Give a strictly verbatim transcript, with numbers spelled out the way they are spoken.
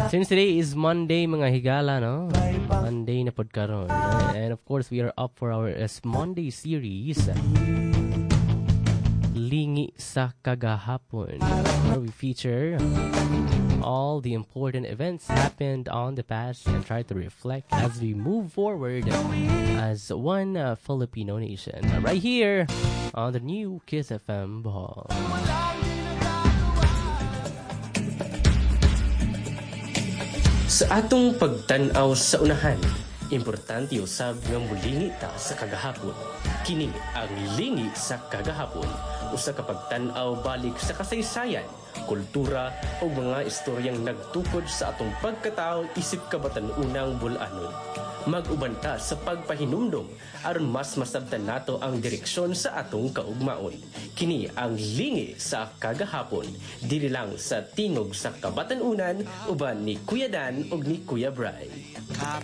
Since today is Monday, mga higala, no? Monday na podkaron. And of course, we are up for our uh, Monday series, Lingi sa Kagahapon, where we feature all the important events happened on the past and try to reflect as we move forward as one uh, Filipino nation. Right here on the new Kiss F M Bohol. Sa atong pagtanaw sa unahan, importante usab nga mulingi ta sa kagahapon. Kini ang lingi sa kagahapon, usa ka pagtan-aw balik sa kasaysayan, kultura o mga istoryang nagtukod sa atong pagkatao isip kabatan-unang bul-anon. Mag-uban ta sa pagpahinumdom aron mas masabtan nato ang direksyon sa atong kaugmaon. Kini ang lingi sa kagahapon, dili lang sa tingog sa kabatan-unan uban ni Kuya Dan ug ni Kuya Bray.